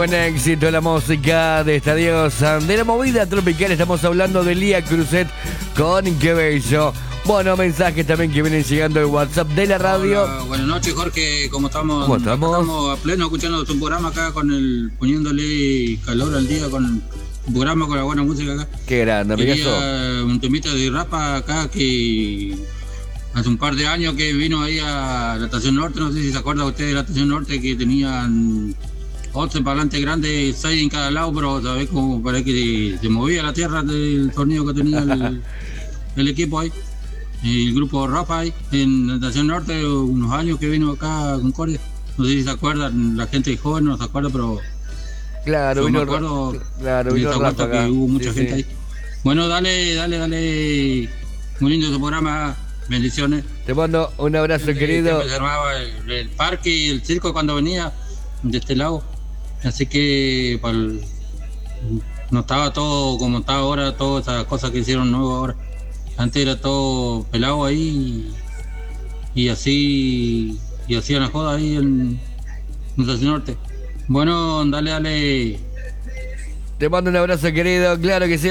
buen éxito la música de Estadio San. De la movida tropical estamos hablando de Lía Cruzet con Qué Bello. Bueno, mensajes también que vienen llegando al WhatsApp de la radio. Hola, buenas noches, Jorge. ¿Cómo estamos? ¿Cómo estamos? Estamos a pleno escuchando tu programa acá poniéndole calor al día con tu programa, con la buena música acá. Qué grande, amigazo. Quería un temita de rapa acá que hace un par de años que vino ahí a la Estación Norte. No sé si se acuerda usted de la Estación Norte, que tenían 11 parlantes grandes, 6 en cada lado, pero sabés cómo parece que se movía la tierra del sonido que tenía el equipo ahí. El grupo Rafa ahí en la Estación Norte, unos años que vino acá a Concordia. No sé si se acuerdan, la gente joven no se acuerda, pero Claro, yo vino me acuerdo claro, de vino esa Rafa vuelta acá. que hubo mucha Sí, gente sí. ahí. Bueno, dale. Muy lindo tu programa, bendiciones. Te mando un abrazo, querido. Que observaba el parque y el circo cuando venía de este lado. Así que no estaba todo como está ahora, todas esas cosas que hicieron nuevo ahora. Antes era todo pelado ahí y así y hacían la joda ahí en Estación Norte. Bueno, dale. Te mando un abrazo, querido. Claro que sí.